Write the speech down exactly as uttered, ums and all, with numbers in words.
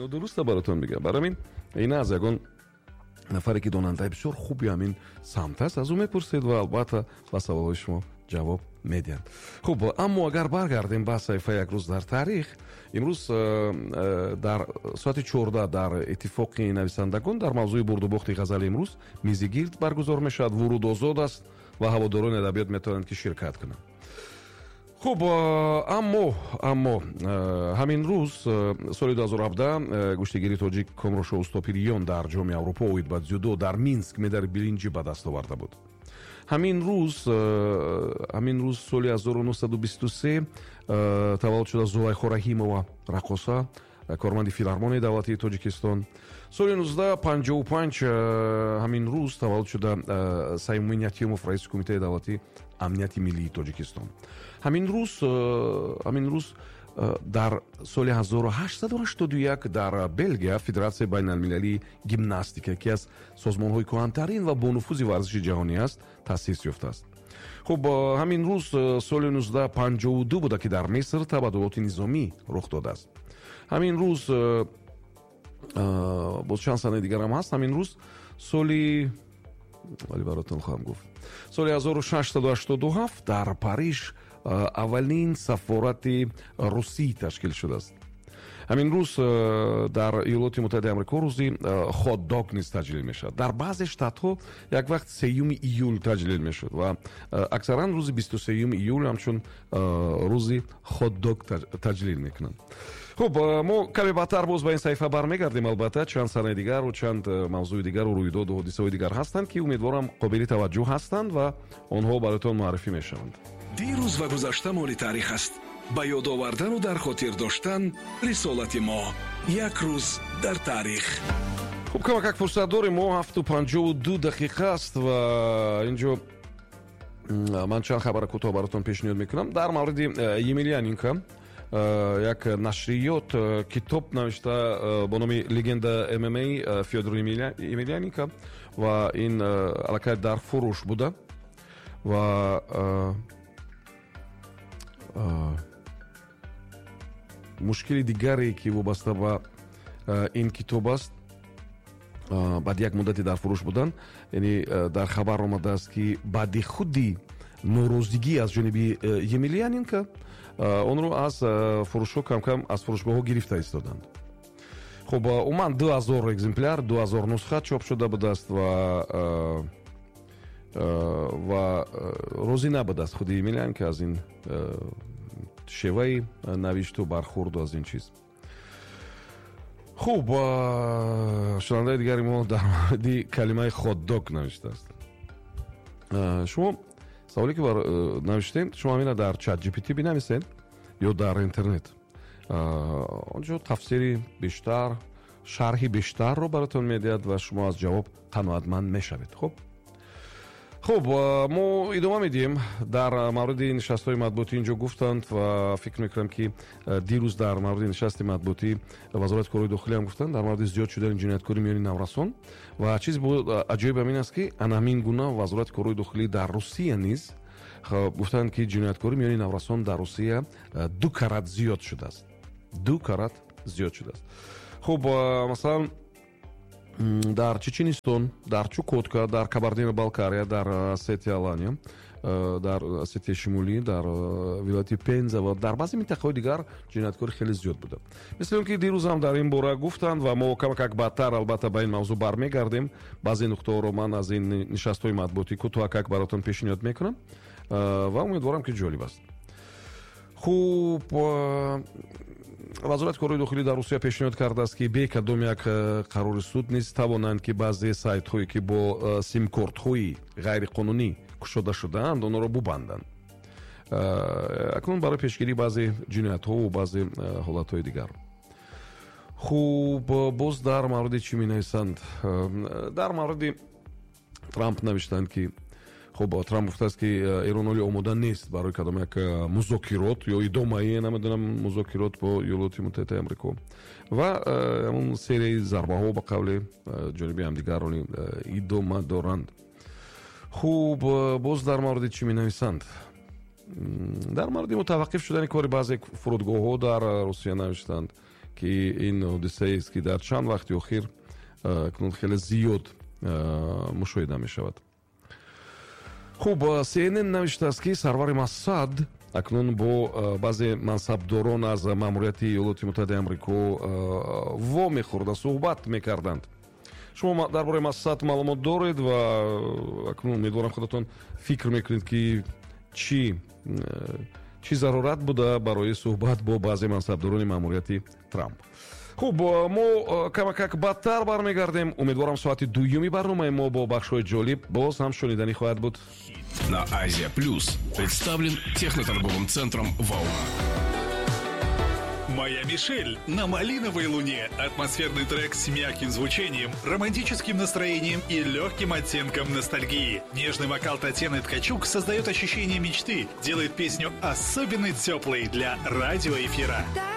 нодуруста баротон мегӯям. Барои ҳамин ин аз ягон нафаре ки донандаи бисёр хуби ҳамин самт аст, аз ӯ мепурсед ва албатта ба саволҳои шумо ҷавоб медиҳанд. Хуб, аммо агар баргардем ба саҳифаи як рӯз дар таърих, имрӯз дар соати чордаҳ дар иттифоқи нависандагон дар мавзӯи бурдубохти ғазали имрӯз мизи гирд баргузор мешавад. Вуруд озод аст ва ҳаводорони адабиёт метавонанд ки ширкат кунанд. хуб, аммо аммо ҳамин рӯз соли ду ҳазору ҳабдаҳ гӯштигири тоҷик Комрошо Устопириён дар ҷоми Аврупо оид ба дзюдо дар Минск медали билинҷӣ ба даст оварда буд. ҳамин рӯз ҳамин рӯз соли ҳазору нуҳсаду бисту се таваллуд шуда Зулайхо Раҳимова рақоса, корманди филармонияи давлатии Тоҷикистон. соли нуздаҳ панҷоҳу панҷ ҳамин рӯз таваллуд шуда Саймумин Ятимов раиси кумитаи давлатии амнияти миллии Тоҷикистон. ҳамин рӯз ҳамин рӯз дар соли ҳазору ҳаштсаду ҳаштоду як дар Белгия Федератсияи байналмилалии гимнастика, яке аз созмонҳои кӯҳантарин ва бонуфузи варзиши ҷаҳонӣ аст, таъсис ёфтааст. хуб, ҳамин рӯз соли нуздаҳ панҷоҳу ду буда ки дар Миср табаддулоти низомӣ рух додааст. ҳамин рӯз боз чанд санаи дигар ҳам ҳаст. ҳамин рӯз соли вале баротон хоҳам гуфт соли ҳазору шашсаду ҳаштоду ҳафт дар Париж аввалин сафорати Русӣ ташкил шудааст. ҳамин рӯз дар Иёлоти Муттаҳидаи Амрико рӯзи хот-дог низ таҷлил мешавад. Дар баъзе штатҳо як вақт сеюми июл таҷлил мешуд ва аксаран рӯзи бисту сеюми июл ҳамчун рӯзи хот-дог таҷлил мекунанд. хуб, мо каме баъдтар боз ба ин саҳифа бармегардем. албатта чанд санаи дигару чанд мавзӯи дигару рӯйдоду ҳодисаҳои дигар ҳастанд ки умедворам қобили таваҷҷӯҳ ҳастанд ва онҳо баротон муаррифӣ мешаванд. дирӯз ва гузашта моли таърих аст. ба ёд овардану дар хотир доштан рисолати мо. як рӯз дар таърих. хуб, камакак фурсат дорем. мо ҳафту панҷоҳу ду дақиқа аст ва инҷо ман чанд хабара кӯтоҳ баротон пешниҳод мекунам. дар мавриди Емельяненко як нашриёт китоб навишта бо номи Легенда эм эм эй Фёдор Емельяненко ва ин аллакай дар фурӯш буда ва мушкили дигаре ки вобаста ба ин китоб аст, баъди як муддати дар фурӯш будан, яъне дар хабар омадааст ки баъди худи норозигӣ аз ҷониби Емельяненко онро аз фурӯшҳо кам-кам аз фурӯшгоҳҳо гирифта истоданд. хуб, умуман ду ҳазор экземпляр, ду ҳазор нусха чоп шуда будааст ва ва розӣ набудааст худи Емельяненко аз ин шеваи навишту бархурду аз ин чиз. хуб, шунавандаи дигари мо дар мавриди калимаи хот-дог навиштааст. шумо саволе ки бар навиштем, шумо ҳамина дар чат джи пи ти бинависед ё дар интернет. онҷо тафсири бештар, шарҳи бештарро баратон медиҳад ва шумо аз ҷавоб қаноатманд мешавед. хуб хуб мо идома медиҳем. дар мавриди нишастҳои матбуотӣ инҷо гуфтанд ва фикр мекунам ки дирӯз дар мавриди нишасти матбуотӣ вазорати корҳои дохилӣ ҳам гуфтанд дар мавриди зиёд шудани ҷинояткорӣ миёни наврасон ва чизи аҷоиб ҳамин аст ки ана ҳамин гуна вазорати корҳои дохилӣ дар Русия низ гуфтанд ки ҷинояткорӣ миёни наврасон дар Русия ду карат зиёд шудааст. ду карат зиёд шудааст. хуб, масалан дар Чеченистон, дар Чукотка, дар Кабардино-Балкария, дар Осетия Алания, дар Осетия Шимолӣ, дар вилояти Пенза ва дар баъзе минтақаҳои дигар ҷинояткорӣ хеле зиёд буда. мисли он ки дирӯз ҳам дар ин бора гуфтанд ва мо камакак баъдтар албатта ба ин мавзӯъ бармегардем. баъзе нуқтаҳоро ман аз ин нишастҳои матбуотӣ кӯтоҳакак баротон пешниҳод мекунам ва умедворам ки ҷолиб аст. хуб, вазорати корҳои дохилӣ дар Русия пешниҳод кардааст ки бе кадом як қарори суд низ тавонанд ки баъзе сайтҳое ки бо симкортҳои ғайриқонунӣ кушода шудаанд онро бубанданд. акнун барои пешгирии баъзе ҷиноятҳо ва баъзе ҳолатҳои дигар. хуб, боз дар мавриди чӣ менависанд? дар мавриди Трамп навиштанд ки хуб, Трамп гуфтааст ки Эрон оли омода нест барои кадом як музокирот ё идомаи намедонам музокирот бо Иёлоти Муттаҳидаи Амрико ва ҳамун серияи зарбаҳо ба қавли ҷониби ҳамдигар оли идома доранд. хуб, боз дар мавриди чӣ менависанд? дар мавриди мутаваққиф шудани кори баъзе фурудгоҳҳо дар Русия навиштанд ки ин ҳодисаест ки дар чанд вақти охир акнун хеле зиёд мушоҳида мешавад. хуб, си эн эн навиштааст ки сарвари Масад акнун бо баъзе мансабдорон аз маъмурияти Иёлоти Муттаҳидаи Амрико во мехӯрда, суҳбат мекарданд. шумо дар бораи Масад маълумот доред ва акнун умедворам худатон фикр мекунед ки чӣ чӣ зарурат буда барои суҳбат бо баъзе мансабдорони маъмурияти Трамп. хуб, мо камакак бадтар бармегардем. умедворам соати дуюми барномаи мо бо бахшҳои ҷолиб боз ҳам шуниданӣ хоҳад буд. На Азия Плюс представлен техноторговым центром «Волна». «Моя Мишель» на малиновой луне. Атмосферный трек с мягким звучением, романтическим настроением и легким оттенком ностальгии. Нежный вокал Татьяны Ткачук создает ощущение мечты, делает песню особенно теплой для радиоэфира.